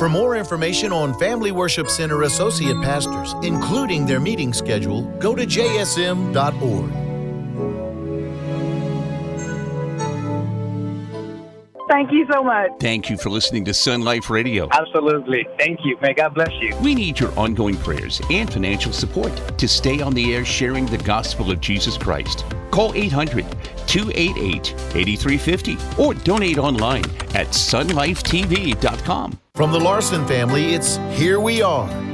For more information on Family Worship Center associate pastors, including their meeting schedule, go to jsm.org. Thank you so much. Thank you for listening to Sun Life Radio. Absolutely. Thank you. May God bless you. We need your ongoing prayers and financial support to stay on the air sharing the gospel of Jesus Christ. Call 800-288-8350 or donate online at sunlifetv.com. From the Larson family, it's Here We Are.